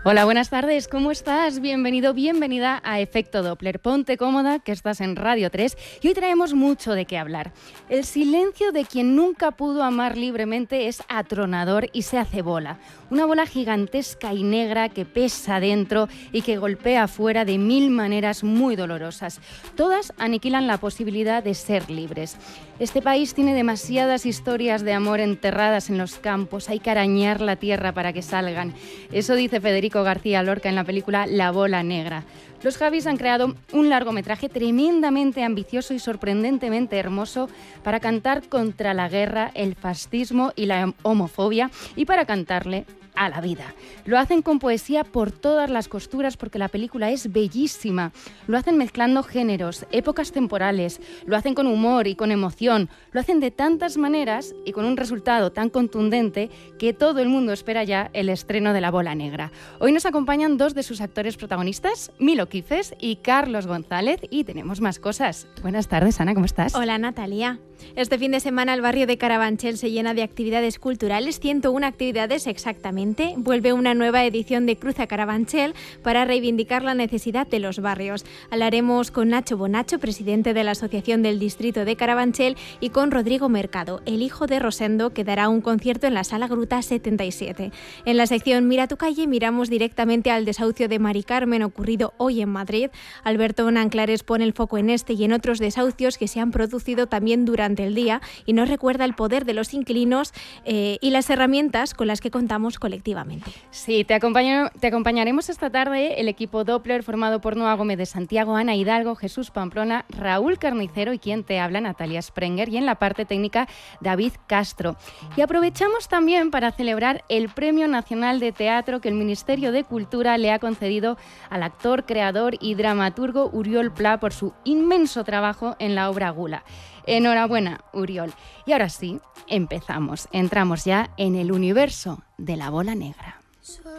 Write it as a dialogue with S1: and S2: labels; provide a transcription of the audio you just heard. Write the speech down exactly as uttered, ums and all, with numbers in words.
S1: Hola, buenas tardes, ¿cómo estás? Bienvenido, bienvenida a Efecto Doppler. Ponte cómoda, que estás en Radio tres y hoy traemos mucho de qué hablar. El silencio de quien nunca pudo amar libremente es atronador y se hace bola. Una bola gigantesca y negra que pesa dentro y que golpea afuera de mil maneras muy dolorosas. Todas aniquilan la posibilidad de ser libres. Este país tiene demasiadas historias de amor enterradas en los campos. Hay que arañar la tierra para que salgan. Eso dice Federico García Lorca en la película La bola negra. Los Javis han creado un largometraje tremendamente ambicioso y sorprendentemente hermoso para cantar contra la guerra, el fascismo y la homofobia y para cantarle a la vida. Lo hacen con poesía por todas las costuras porque la película es bellísima. Lo hacen mezclando géneros, épocas temporales, lo hacen con humor y con emoción, lo hacen de tantas maneras y con un resultado tan contundente que todo el mundo espera ya el estreno de La bola negra. Hoy nos acompañan dos de sus actores protagonistas, Milo Quifes y Carlos González, y tenemos más cosas. Buenas tardes, Ana, ¿cómo estás?
S2: Hola, Natalia. Este fin de semana el barrio de Carabanchel se llena de actividades culturales, ciento una actividades exactamente. Vuelve una nueva edición de Cruza Carabanchel para reivindicar la necesidad de los barrios. Hablaremos con Nacho Bonacho, presidente de la Asociación del Distrito de Carabanchel, y con Rodrigo Mercado, el hijo de Rosendo, que dará un concierto en la Sala Gruta setenta y siete. En la sección Mira tu calle miramos directamente al desahucio de Mari Carmen ocurrido hoy en Madrid. Alberto Nanclares pone el foco en este y en otros desahucios que se han producido también durante el día y nos recuerda el poder de los inquilinos eh, y las herramientas con las que contamos colectivamente.
S1: Sí, te, acompaño, te acompañaremos esta tarde el equipo Doppler formado por Noa Gómez de Santiago, Ana Hidalgo, Jesús Pamplona, Raúl Carnicero y quien te habla, Natalia Sprenger, y en la parte técnica David Castro. Y aprovechamos también para celebrar el Premio Nacional de Teatro que el Ministerio de Cultura le ha concedido al actor, creador y dramaturgo Uriol Pla por su inmenso trabajo en la obra Gula. Enhorabuena, Uriol. Y ahora sí, empezamos. Entramos ya en el universo de La bola negra.